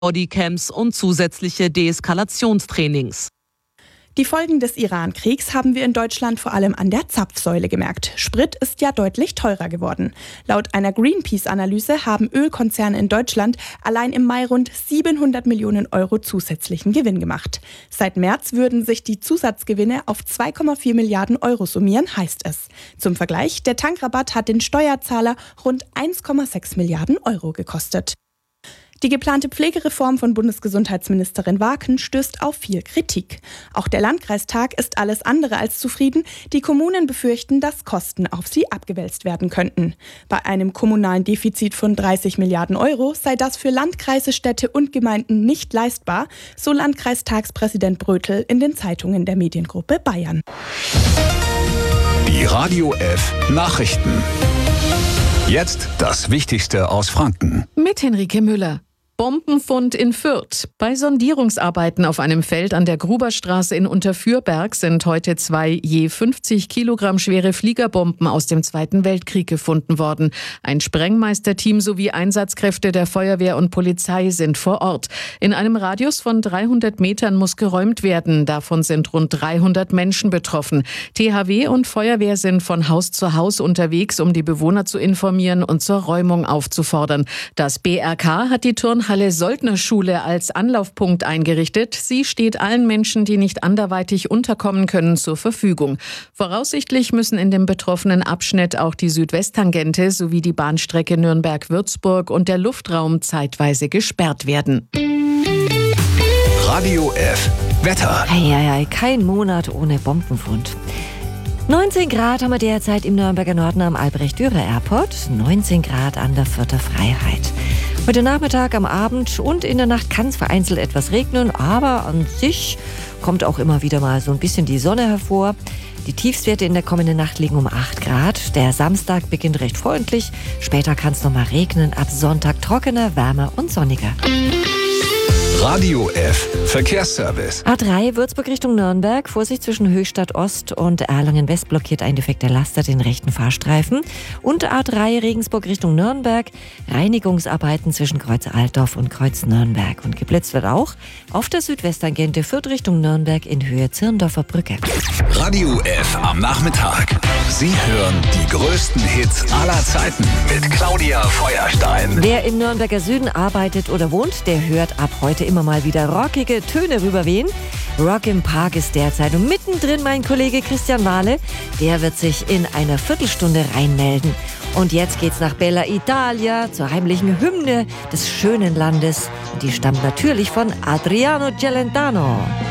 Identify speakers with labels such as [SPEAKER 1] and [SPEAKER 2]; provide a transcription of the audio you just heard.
[SPEAKER 1] Bodycams und zusätzliche Deeskalationstrainings.
[SPEAKER 2] Die Folgen des Iran-Kriegs haben wir in Deutschland vor allem an der Zapfsäule gemerkt. Sprit ist ja deutlich teurer geworden. Laut einer Greenpeace-Analyse haben Ölkonzerne in Deutschland allein im Mai rund 700 Millionen Euro zusätzlichen Gewinn gemacht. Seit März würden sich die Zusatzgewinne auf 2,4 Milliarden Euro summieren, heißt es. Zum Vergleich, der Tankrabatt hat den Steuerzahler rund 1,6 Milliarden Euro gekostet. Die geplante Pflegereform von Bundesgesundheitsministerin Waken stößt auf viel Kritik. Auch der Landkreistag ist alles andere als zufrieden. Die Kommunen befürchten, dass Kosten auf sie abgewälzt werden könnten. Bei einem kommunalen Defizit von 30 Milliarden Euro sei das für Landkreise, Städte und Gemeinden nicht leistbar, so Landkreistagspräsident Brötel in den Zeitungen der Mediengruppe Bayern.
[SPEAKER 3] Die Radio F Nachrichten. Jetzt das Wichtigste aus Franken.
[SPEAKER 4] Mit Henrike Müller. Bombenfund in Fürth. Bei Sondierungsarbeiten auf einem Feld an der Gruberstraße in Unterfürberg sind heute 2 je 50 Kilogramm schwere Fliegerbomben aus dem Zweiten Weltkrieg gefunden worden. Ein Sprengmeisterteam sowie Einsatzkräfte der Feuerwehr und Polizei sind vor Ort. In einem Radius von 300 Metern muss geräumt werden. Davon sind rund 300 Menschen betroffen. THW und Feuerwehr sind von Haus zu Haus unterwegs, um die Bewohner zu informieren und zur Räumung aufzufordern. Das BRK hat die Turnhalle Soldnerschule als Anlaufpunkt eingerichtet. Sie steht allen Menschen, die nicht anderweitig unterkommen können, zur Verfügung. Voraussichtlich müssen in dem betroffenen Abschnitt auch die Südwesttangente sowie die Bahnstrecke Nürnberg-Würzburg und der Luftraum zeitweise gesperrt werden.
[SPEAKER 3] Radio F Wetter.
[SPEAKER 5] Hey, kein Monat ohne Bombenfund. 19 Grad haben wir derzeit im Nürnberger Norden am Albrecht-Dürer-Airport, 19 Grad an der Fürther Freiheit. Heute Nachmittag, am Abend und in der Nacht kann es vereinzelt etwas regnen, aber an sich kommt auch immer wieder mal so ein bisschen die Sonne hervor. Die Tiefstwerte in der kommenden Nacht liegen um 8 Grad. Der Samstag beginnt recht freundlich. Später kann es nochmal regnen. Ab Sonntag trockener, wärmer und sonniger.
[SPEAKER 3] Radio F Verkehrsservice.
[SPEAKER 5] A3 Würzburg Richtung Nürnberg. Vorsicht zwischen Höchstadt Ost und Erlangen West blockiert ein defekter Laster den rechten Fahrstreifen. Und A3 Regensburg Richtung Nürnberg. Reinigungsarbeiten zwischen Kreuz Altdorf und Kreuz Nürnberg. Und geblitzt wird auch auf der Südwesttangente Fürth Richtung Nürnberg in Höhe Zirndorfer Brücke.
[SPEAKER 3] Radio F am Nachmittag. Sie hören die größten Hits aller Zeiten mit Claudia Feuerstein.
[SPEAKER 5] Wer im Nürnberger Süden arbeitet oder wohnt, der hört ab heute immer mal wieder rockige Töne rüberwehen. Rock im Park ist derzeit und mittendrin mein Kollege Christian Wahle. Der wird sich in einer Viertelstunde reinmelden. Und jetzt geht's nach Bella Italia, zur heimlichen Hymne des schönen Landes. Und die stammt natürlich von Adriano Celentano.